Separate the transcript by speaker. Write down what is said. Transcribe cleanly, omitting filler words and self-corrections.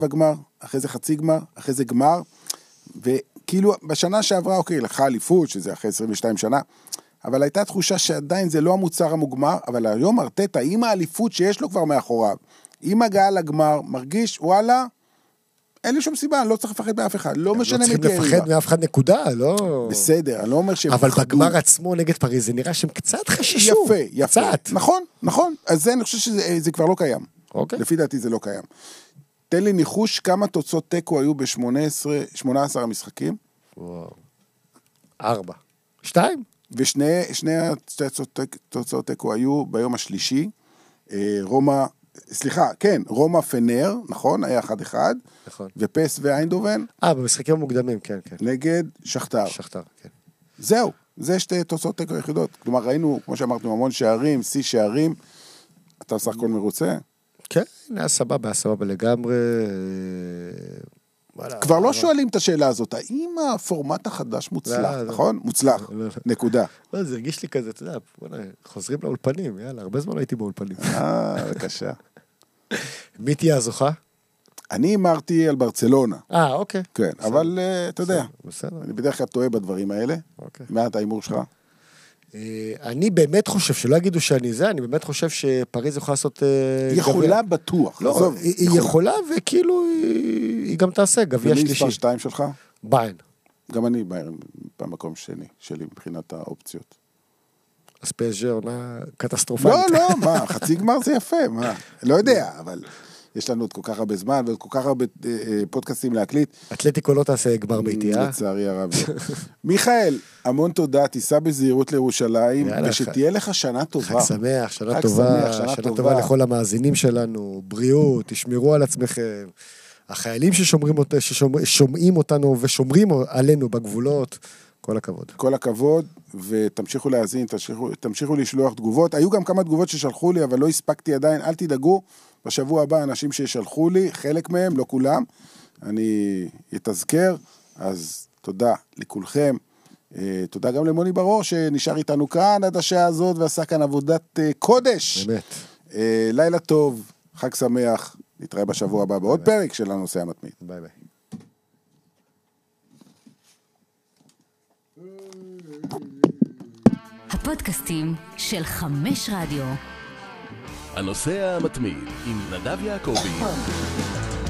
Speaker 1: בגמר, אחרי זה חצי גמר, אחרי זה גמר, וכאילו בשנה שעברה, אוקיי, לקחה אליפות, שזה אחרי 22 שנה, אבל הייתה תחושה שעדיין זה לא המוצר המוגמר, אבל היום ארטטה, עם האליפות שיש לו כבר מאחוריו, עם הגעה לגמר, מרגיש, וואלה, אין לי שום סיבה, אני לא צריך לפחד באף אחד, לא משנה מי תהיה.
Speaker 2: לא צריכים לפחד מאף אחד נקודה, לא...
Speaker 1: בסדר, אני לא אומר שהם
Speaker 2: אבל בגמר עצמו נגד פריז, זה נראה שהם קצת חששו.
Speaker 1: יפה. נכון. אז זה, אני חושב שזה כבר לא קיים. לפי דעתי זה לא קיים. תן לי ניחוש כמה תוצאות טקו היו ב-18 המשחקים.
Speaker 2: וואו. 4. 2?
Speaker 1: ושני תוצאות טקו היו ביום השלישי. רומא פנר, נכון? היה 1-1.
Speaker 2: נכון.
Speaker 1: ופס ואיינדובן.
Speaker 2: במשחקים המוקדמים, כן.
Speaker 1: נגד שכתר.
Speaker 2: כן.
Speaker 1: זהו, זה שתי תוצאות טקו יחידות. כלומר, ראינו, כמו שאמרנו, המון שערים, שיא שערים. אתה בסך הכל מרוצה?
Speaker 2: כן, היה סבבה לגמרי.
Speaker 1: כבר לא שואלים את השאלה הזאת, האם הפורמט החדש מוצלח, נכון? מוצלח, נקודה.
Speaker 2: לא, זה הרגיש לי כזה, אתה יודע, חוזרים לאולפנים, יאללה, הרבה זמן הייתי באולפנים.
Speaker 1: בבקשה.
Speaker 2: מי תהיה הזוכה?
Speaker 1: אני אמרתי על ברצלונה.
Speaker 2: אוקיי.
Speaker 1: כן, אבל אתה יודע,
Speaker 2: בסדר.
Speaker 1: אני בדרך כלל טועה בדברים האלה. מה אתה האימור שלך?
Speaker 2: אני באמת חושב, שלא יגידו שאני זה, אני באמת חושב שפריז יכולה לעשות...
Speaker 1: יכולה בטוח.
Speaker 2: לא, היא יכולה וכאילו היא גם תעשה גביע שלישי.
Speaker 1: ומספר 2 שלך?
Speaker 2: ביירן.
Speaker 1: גם אני ביירן במקום שלי מבחינת האופציות.
Speaker 2: אז PSG עונה קטסטרופלית.
Speaker 1: לא, מה, חצי גמר זה יפה, מה, לא יודע, אבל יש לנו עוד כל כך הרבה זמן, ועוד כל כך הרבה פודקאסטים להקליט.
Speaker 2: אתלטיקו לא תעשה גמר ביתי,
Speaker 1: לצערי הרב. מיכאל, המון תודה, תיסע בזהירות לירושלים, ושתהיה לך שנה טובה.
Speaker 2: חג שמח, שנה טובה לכל המאזינים שלנו, בריאות, תשמרו על עצמכם, החיילים ששומעים אותנו ושומרים עלינו בגבולות, כל הכבוד.
Speaker 1: כל הכבוד, ותמשיכו להאזין, תמשיכו לשלוח תגובות. היו גם כמה תגובות ששלחו לי, אבל לא הספקתי עדיין, אל תדאגו. בשבוע הבא אנשים ששלחו לי, חלק מהם, לא כולם, אני אתזכר, אז תודה לכולכם. תודה גם למוני ברור, שנשאר איתנו כאן עד השעה הזאת, ועשה כאן עבודת קודש.
Speaker 2: באמת.
Speaker 1: לילה טוב, חג שמח, נתראה בשבוע הבא בעוד פרק של הנושא המתמיד.
Speaker 2: ביי ביי.
Speaker 3: הפודקאסטים של 5 רדיו.
Speaker 4: הנושא המתמיד עם נדב יעקבי.